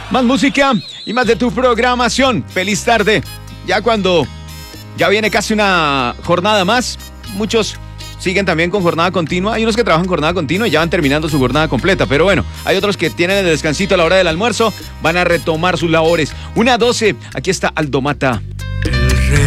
Más música y más de tu programación. Feliz tarde. Ya viene casi una jornada más. Muchos siguen también con jornada continua. Hay unos que trabajan jornada continua y ya van terminando su jornada completa. Pero bueno, hay otros que tienen el descansito a la hora del almuerzo. Van a retomar sus labores. 1:12. Aquí está Aldo Mata.